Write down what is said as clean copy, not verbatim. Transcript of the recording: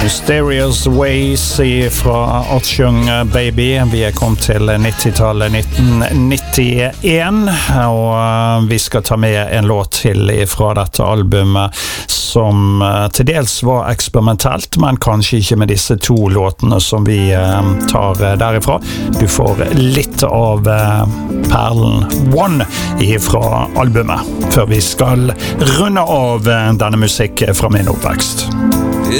Mysterious Ways fra Archung Baby. Vi kommet til 90-tallet 1991, og vi skal ta med en låt til fra dette albumet som til dels var eksperimentelt, men kanskje ikke med disse to låtene som vi tar derifra. Du får litt av perlen One fra albumet, før vi skal runde av denne musikk fra min oppvekst.